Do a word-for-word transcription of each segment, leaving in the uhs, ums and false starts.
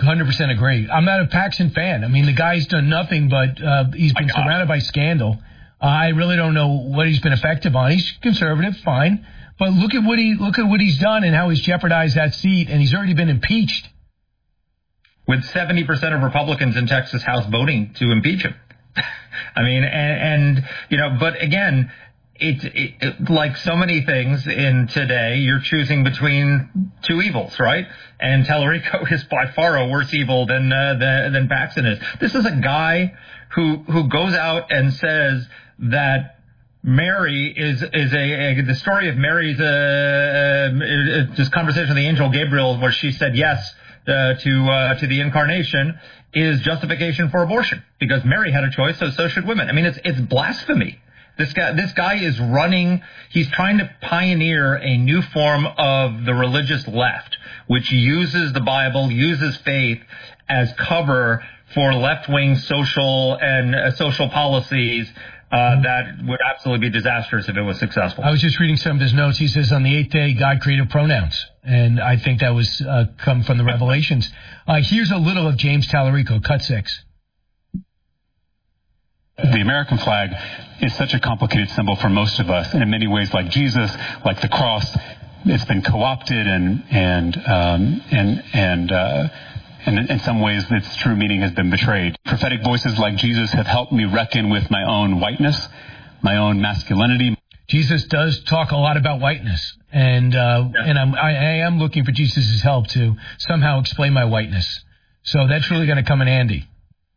hundred percent agree. I'm not a Paxton fan. I mean, the guy's done nothing, but uh, he's been surrounded by scandal. Uh, I really don't know what he's been effective on. He's conservative, fine, but look at what he look at what he's done and how he's jeopardized that seat, and he's already been impeached. With seventy percent of Republicans in Texas House voting to impeach him. I mean, and, and you know, but again, It, it, it, like so many things in today, you're choosing between two evils, right? And Tallarico is by far a worse evil than uh, than, than Paxton is. This is a guy who who goes out and says that Mary is is a, a the story of Mary's uh, uh, this conversation with the angel Gabriel, where she said yes uh, to uh, to the incarnation, is justification for abortion because Mary had a choice, so so should women. I mean, it's it's blasphemy. This guy, this guy is running, he's trying to pioneer a new form of the religious left, which uses the Bible, uses faith as cover for left-wing social and uh, social policies uh, that would absolutely be disastrous if it was successful. I was just reading some of his notes. He says on the eighth day, God created pronouns. And I think that was uh, come from the Revelations. Uh, here's a little of James Tallarico, cut six. The American flag is such a complicated symbol for most of us, and in many ways, like Jesus, like the cross, it's been co-opted, and and um, and and uh, and in some ways, its true meaning has been betrayed. Prophetic voices like Jesus have helped me reckon with my own whiteness, my own masculinity. Jesus does talk a lot about whiteness, and uh, yeah. and I'm, I, I am looking for Jesus' help to somehow explain my whiteness. So that's really going to come in handy.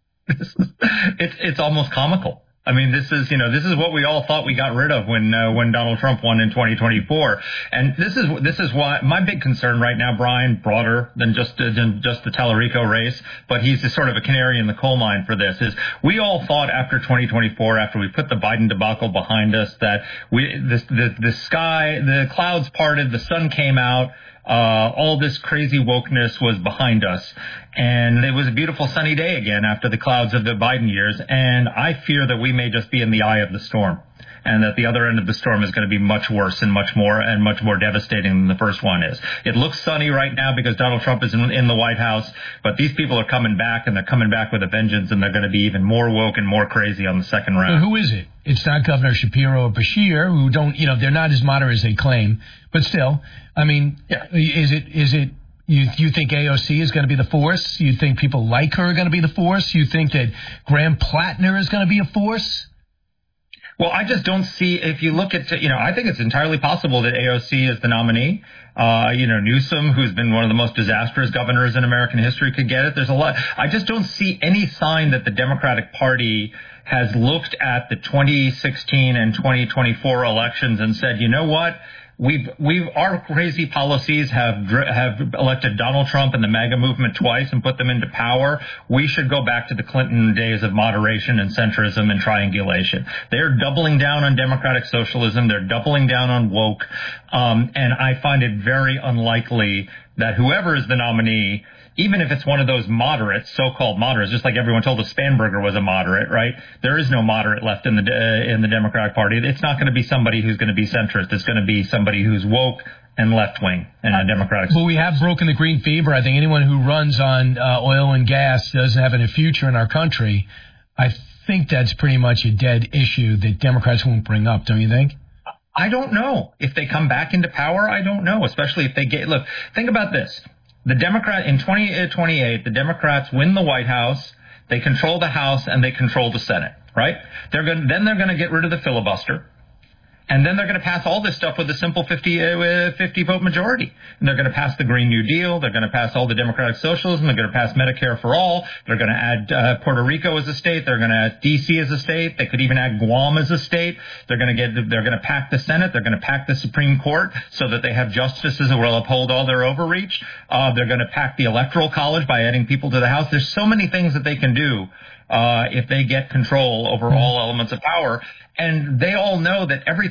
It's it's almost comical. I mean, this is, you know, this is what we all thought we got rid of when uh, when Donald Trump won in twenty twenty-four. And this is this is why my big concern right now, Brian, broader than just uh, than just the Tallarico race, but he's a sort of a canary in the coal mine for this, is we all thought after twenty twenty-four, after we put the Biden debacle behind us, that we this the, the sky, the clouds parted, the sun came out. Uh, all this crazy wokeness was behind us, and it was a beautiful sunny day again after the clouds of the Biden years. And I fear that we may just be in the eye of the storm, and that the other end of the storm is going to be much worse and much more and much more devastating than the first one is. It looks sunny right now because Donald Trump is in, in the White House, but these people are coming back, and they're coming back with a vengeance, and they're going to be even more woke and more crazy on the second round. Well, who is it? It's not Governor Shapiro or Beshear, who don't, you know, they're not as moderate as they claim, but still, I mean, yeah. is it, is it, you, you think A O C is going to be the force? You think people like her are going to be the force? You think that Graham Plattner is going to be a force? Well, I just don't see, if you look at, you know, I think it's entirely possible that A O C is the nominee. Uh, you know, Newsom, who's been one of the most disastrous governors in American history, could get it. There's a lot. I just don't see any sign that the Democratic Party has looked at the twenty sixteen and twenty twenty-four elections and said, you know what? We've, we've, our crazy policies have, have elected Donald Trump and the MAGA movement twice and put them into power. We should go back to the Clinton days of moderation and centrism and triangulation. They're doubling down on democratic socialism. They're doubling down on woke. Um, and I find it very unlikely that whoever is the nominee, even if it's one of those moderates, so-called moderates, just like everyone told us Spanberger was a moderate, right? There is no moderate left in the uh, in the Democratic Party. It's not going to be somebody who's going to be centrist. It's going to be somebody who's woke and left-wing and a Democratic. Well, we have broken the green fever. I think anyone who runs on uh, oil and gas doesn't have a future in our country. I think that's pretty much a dead issue that Democrats won't bring up, don't you think? I don't know. If they come back into power, I don't know, especially if they get – look, think about this. The Democrat in twenty twenty-eight, the Democrats win the White House, they control the House, and they control the Senate, right? They're going then they're going to get rid of the filibuster. And then they're going to pass all this stuff with a simple fifty, uh, fifty vote majority. And they're going to pass the Green New Deal. They're going to pass all the democratic socialism. They're going to pass Medicare for all. They're going to add uh, Puerto Rico as a state. They're going to add D C as a state. They could even add Guam as a state. They're going to get. They're going to pack the Senate. They're going to pack the Supreme Court so that they have justices who will uphold all their overreach. Uh, they're going to pack the Electoral College by adding people to the House. There's so many things that they can do uh, if they get control over all elements of power. And they all know that everything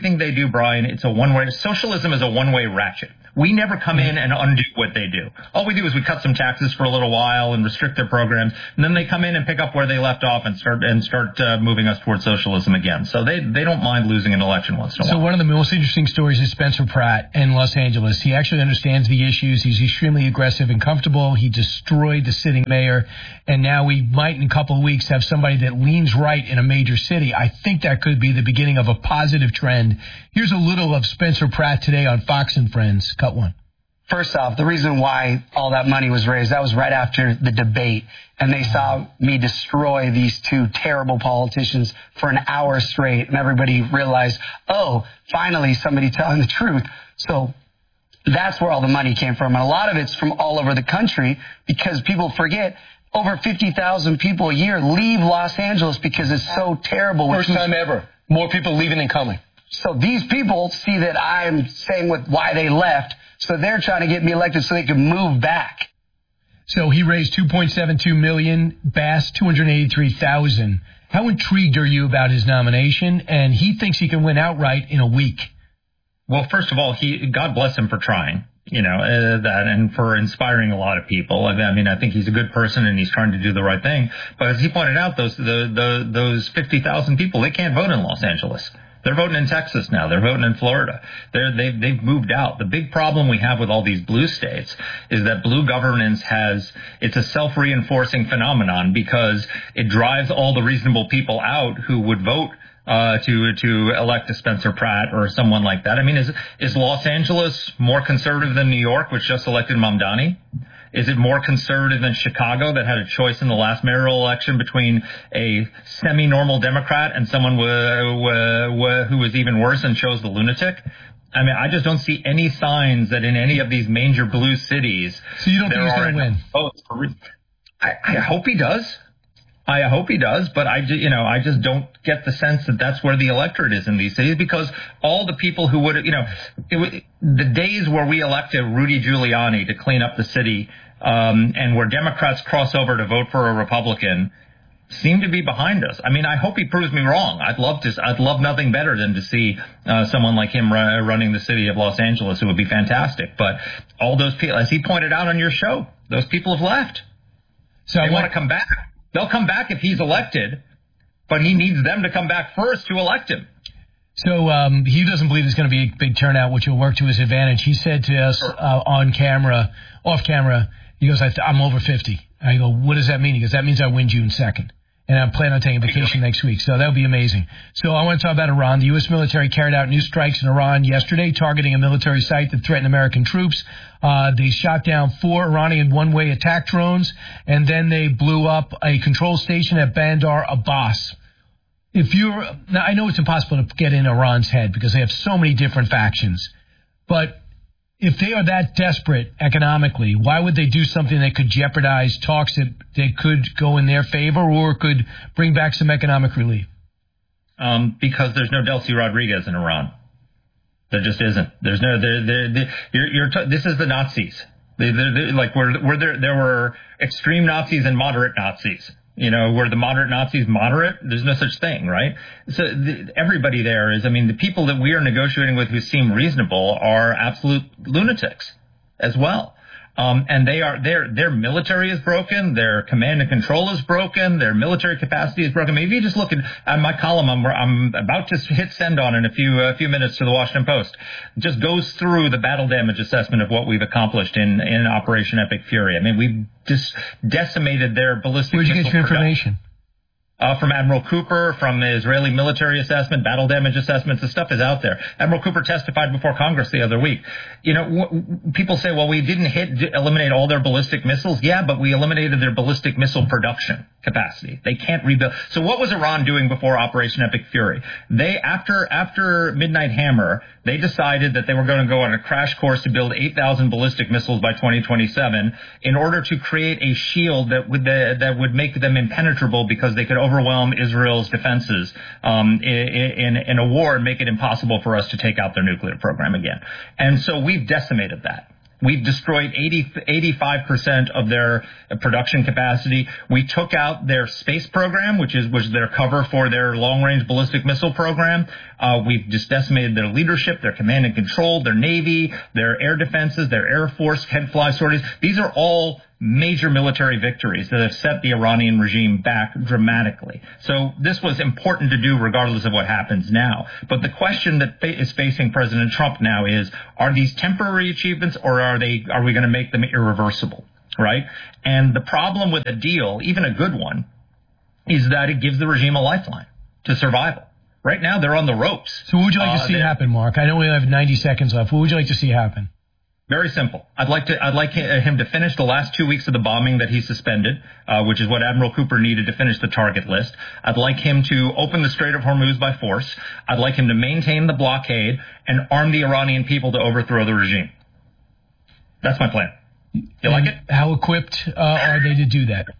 everything they do, Brian, it's a one-way. Socialism is a one-way ratchet. We never come in and undo what they do. All we do is we cut some taxes for a little while and restrict their programs, and then they come in and pick up where they left off and start and start uh, moving us towards socialism again. So they they don't mind losing an election once in a while. So one of the most interesting stories is Spencer Pratt in Los Angeles. He actually understands the issues. He's extremely aggressive and comfortable. He destroyed the sitting mayor, and now we might in a couple of weeks have somebody that leans right in a major city. I think that could be the beginning of a positive trend. Here's a little of Spencer Pratt today on Fox and Friends. Cut one. First off, the reason why all that money was raised, that was right after the debate, and they saw me destroy these two terrible politicians for an hour straight, and everybody realized, oh, finally somebody telling the truth. So that's where all the money came from, and a lot of it's from all over the country, because people forget over fifty thousand people a year leave Los Angeles because it's so terrible. First time ever. More people leaving than coming. So these people see that I'm saying what, why they left, so they're trying to get me elected so they can move back. So he raised two point seven two million dollars, Bass two hundred eighty-three thousand dollars. How intrigued are you about his nomination? And he thinks he can win outright in a week. Well, first of all, he God bless him for trying, you know, uh, that and for inspiring a lot of people. I mean, I think he's a good person and he's trying to do the right thing. But as he pointed out, those the, the those fifty thousand people, they can't vote in Los Angeles. They're voting in Texas now. They're voting in Florida. They're, they've, they've moved out. The big problem we have with all these blue states is that blue governance has, it's a self-reinforcing phenomenon because it drives all the reasonable people out who would vote uh, to, to elect a Spencer Pratt or someone like that. I mean, is, is Los Angeles more conservative than New York, which just elected Mamdani? Is it more conservative than Chicago that had a choice in the last mayoral election between a semi-normal Democrat and someone w- w- w- who was even worse and chose the lunatic? I mean, I just don't see any signs that in any of these major blue cities. So you don't think he's going to win? Votes for re- I, I hope he does. I hope he does, but I, you know, I just don't get the sense that that's where the electorate is in these cities, because all the people who would, you know, it, the days where we elected Rudy Giuliani to clean up the city, um, and where Democrats cross over to vote for a Republican seem to be behind us. I mean, I hope he proves me wrong. I'd love to, I'd love nothing better than to see uh, someone like him r- running the city of Los Angeles. It would be fantastic. But all those people, as he pointed out on your show, those people have left. So they want to come back. They'll come back if he's elected, but he needs them to come back first to elect him. So um, he doesn't believe there's going to be a big turnout, which will work to his advantage. He said to us uh, on camera, off camera, he goes, I th- I'm over fifty. I go, what does that mean? He goes, that means I win June second. And I'm planning on taking a vacation next week. So that would be amazing. So I want to talk about Iran. The U S military carried out new strikes in Iran yesterday, targeting a military site that threatened American troops. Uh, they shot down four Iranian one-way attack drones, and then they blew up a control station at Bandar Abbas. If you're, now I know it's impossible to get in Iran's head because they have so many different factions, but if they are that desperate economically, why would they do something that could jeopardize talks that they could go in their favor or could bring back some economic relief? Um, because there's no Delcy Rodriguez in Iran. There just isn't. There's no. There. There. there you're. You're. T- this is the Nazis. They, they're, they're, like where. Where there. There were extreme Nazis and moderate Nazis. You know, were the moderate Nazis moderate? There's no such thing, right? So the, everybody there is. I mean, the people that we are negotiating with who seem reasonable are absolute lunatics as well. Um, and they are, their, their military is broken. Their command and control is broken. Their military capacity is broken. Maybe you just look at, at my column I'm, I'm about to hit send on in a few, a few minutes to the Washington Post. It just goes through the battle damage assessment of what we've accomplished in, in Operation Epic Fury. I mean, we just decimated their ballistic missile. Where'd you get your production. information? Uh, from Admiral Cooper, from the Israeli military assessment, battle damage assessments, the stuff is out there. Admiral Cooper testified before Congress the other week. You know, w- people say, well, we didn't hit, eliminate all their ballistic missiles. Yeah, but we eliminated their ballistic missile production capacity. They can't rebuild. So what was Iran doing before Operation Epic Fury? They, after, after Midnight Hammer, they decided that they were going to go on a crash course to build eight thousand ballistic missiles by twenty twenty-seven in order to create a shield that would, uh, that would make them impenetrable because they could overwhelm Israel's defenses um, in, in a war and make it impossible for us to take out their nuclear program again. And so we've decimated that. We've destroyed eighty, eighty-five percent of their production capacity. We took out their space program, which is was their cover for their long-range ballistic missile program. Uh, we've just decimated their leadership, their command and control, their Navy, their air defenses, their Air Force, head fly sorties. These are all major military victories that have set the Iranian regime back dramatically. So this was important to do regardless of what happens now. But the question that fa- is facing President Trump now is, are these temporary achievements or are they, are we going to make them irreversible? Right? And the problem with a deal, even a good one, is that it gives the regime a lifeline to survival. Right now, they're on the ropes. So what would you like uh, to see happen, Mark? I know we have ninety seconds left. What would you like to see happen? Very simple. I'd like to. I'd like him to finish the last two weeks of the bombing that he suspended, uh, which is what Admiral Cooper needed to finish the target list. I'd like him to open the Strait of Hormuz by force. I'd like him to maintain the blockade and arm the Iranian people to overthrow the regime. That's my plan. You and like it? How equipped uh, are they to do that?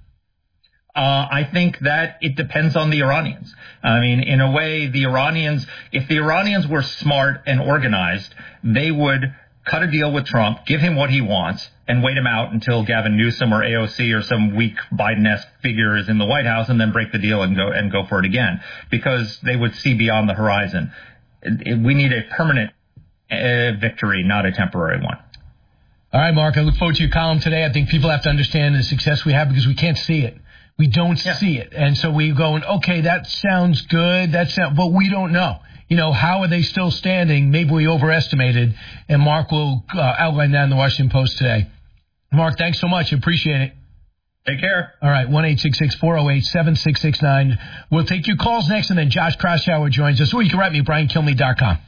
Uh, I think that it depends on the Iranians. I mean, in a way, the Iranians, if the Iranians were smart and organized, they would cut a deal with Trump, give him what he wants, and wait him out until Gavin Newsom or A O C or some weak Biden-esque figure is in the White House, and then break the deal and go and go for it again, because they would see beyond the horizon. We need a permanent uh, victory, not a temporary one. All right, Mark, I look forward to your column today. I think people have to understand the success we have because we can't see it. We don't yeah. see it. And so we're going, okay, that sounds good, that sound, but we don't know. You know, how are they still standing? Maybe we overestimated, and Mark will uh, outline that in the Washington Post today. Mark, thanks so much. Appreciate it. Take care. All right, one eight six six, four oh eight, seven six six nine. We'll take your calls next, and then Josh Kraushaar joins us. Or you can write me, brian kilmeade dot com.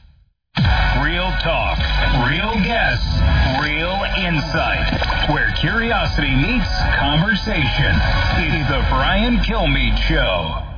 Real talk, real guests, real insight. Where curiosity meets conversation. It's the Brian Kilmeade Show.